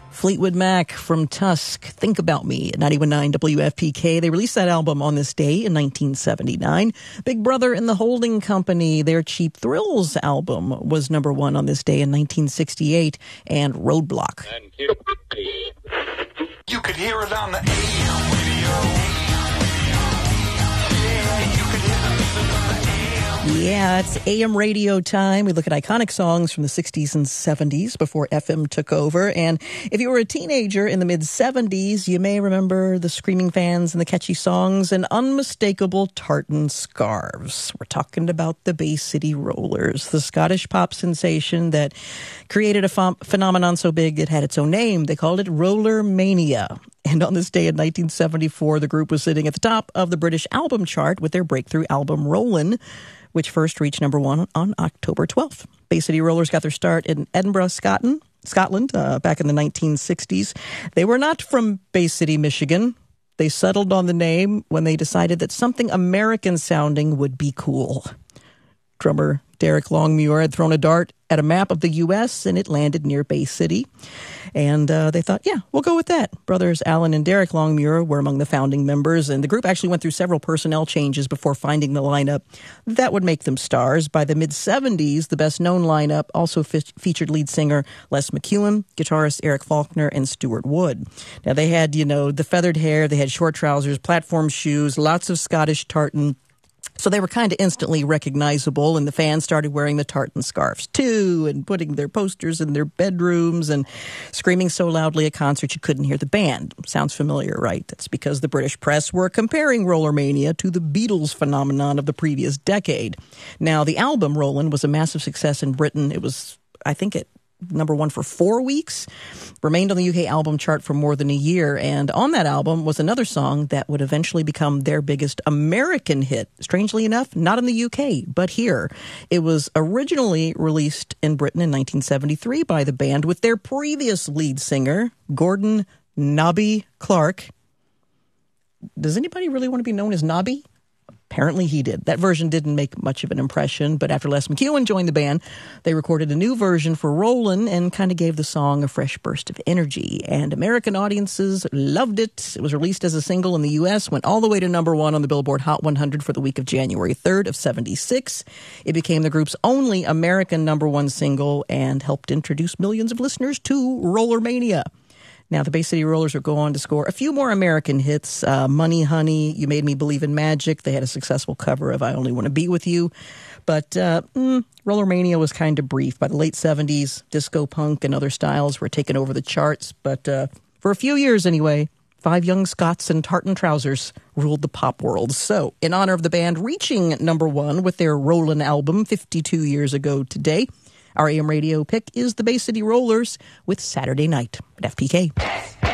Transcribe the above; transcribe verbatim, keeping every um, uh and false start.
Fleetwood Mac from Tusk, Think About Me at ninety-one point nine W F P K. They released that album on this day in nineteen seventy-nine. Big Brother and the Holding Company, their Cheap Thrills album was number one on this day in nineteen sixty-eight. And Roadblock. You could hear it on the A M radio. Yeah, you could hear it even on the A M. Yeah, it's A M radio time. We look at iconic songs from the sixties and seventies before F M took over. And if you were a teenager in the mid-seventies, you may remember the screaming fans and the catchy songs and unmistakable tartan scarves. We're talking about the Bay City Rollers, the Scottish pop sensation that created a ph- phenomenon so big it had its own name. They called it Roller Mania. And on this day in nineteen seventy-four, the group was sitting at the top of the British album chart with their breakthrough album Rollin', which first reached number one on October twelfth. Bay City Rollers got their start in Edinburgh, Scotland, Scotland uh, back in the nineteen sixties. They were not from Bay City, Michigan. They settled on the name when they decided that something American-sounding would be cool. Drummer Derek Longmuir had thrown a dart at a map of the U S, and it landed near Bay City. And uh, they thought, yeah, we'll go with that. Brothers Alan and Derek Longmuir were among the founding members, and the group actually went through several personnel changes before finding the lineup that would make them stars. By the mid-seventies, the best-known lineup also fe- featured lead singer Les McEwen, guitarist Eric Faulkner, and Stuart Wood. Now, they had, you know, the feathered hair, they had short trousers, platform shoes, lots of Scottish tartan. So they were kind of instantly recognizable, and the fans started wearing the tartan scarves too, and putting their posters in their bedrooms and screaming so loudly at concerts you couldn't hear the band. Sounds familiar, right? That's because the British press were comparing Roller Mania to the Beatles phenomenon of the previous decade. Now, the album Rollin' was a massive success in Britain. It was, I think, it number one for four weeks, remained on the U K album chart for more than a year, and on that album was another song that would eventually become their biggest American hit. Strangely enough, not in the U K, but here. It was originally released in Britain in nineteen seventy-three by the band with their previous lead singer, Gordon Nobby Clark. Does anybody really want to be known as Nobby? Apparently he did. That version didn't make much of an impression, but after Les McEwen joined the band, they recorded a new version for Rollin' and kind of gave the song a fresh burst of energy. And American audiences loved it. It was released as a single in the U S, went all the way to number one on the Billboard Hot one hundred for the week of January third of seventy-six. It became the group's only American number one single and helped introduce millions of listeners to Roller Mania. Now, the Bay City Rollers would go on to score a few more American hits. Uh, Money, Honey, You Made Me Believe in Magic. They had a successful cover of I Only Want to Be With You. But uh, mm, Roller Mania was kind of brief. By the late seventies, disco punk and other styles were taking over the charts. But uh, for a few years anyway, five young Scots in tartan trousers ruled the pop world. So, in honor of the band reaching number one with their Rollin' album fifty-two years ago today, our A M radio pick is the Bay City Rollers with Saturday Night at F P K.